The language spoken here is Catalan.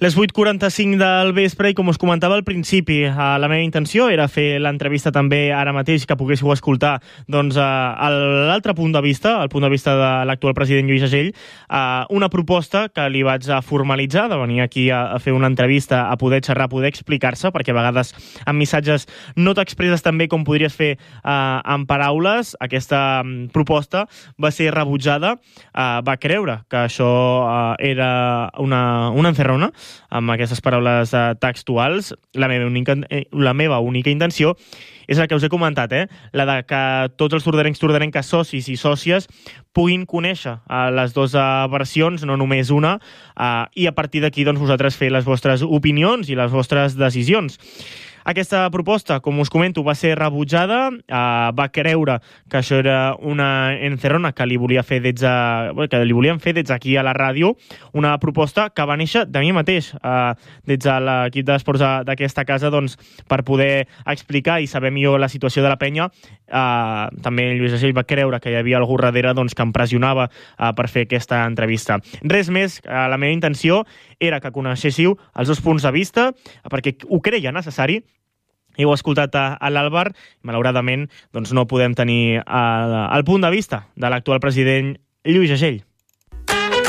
Les 8:45 del vespre i com us comentava al principi, la meva intenció era fer l'entrevista també ara mateix, que poguéssiu escoltar doncs, l'altre punt de vista, el punt de vista de l'actual president Lluís Agell, una proposta que li vaig formalitzar de venir aquí a fer una entrevista, a poder xerrar, a poder explicar-se, perquè a vegades amb missatges no t'expresses tan bé com podries fer en paraules. Aquesta proposta va ser rebutjada, va creure que això era una encerrona, amb aquestes paraules textuals. La meva única intenció és el que us he comentat, la de que tots els tordarencs, socis i sòcies puguin conèixer les dues versions, no només una, i a partir d'aquí doncs, vosaltres fer les vostres opinions i les vostres decisions. Aquesta proposta, com us comento, va ser rebutjada, va creure que això era una encerrona que li volien fer des d'aquí a la ràdio, una proposta que va néixer de mi mateix, des de l'equip d'esports d'aquesta casa, doncs, per poder explicar i saber millor la situació de la penya. També Lluís Agell va creure que hi havia algú darrere doncs, que em pressionava per fer aquesta entrevista. Res més, la meva intenció era que coneixéssiu els dos punts de vista, perquè ho creia necessari. Heu escoltat a l'Àlvar, i malauradament doncs, no podem tenir el punt de vista de l'actual president Lluís Agell.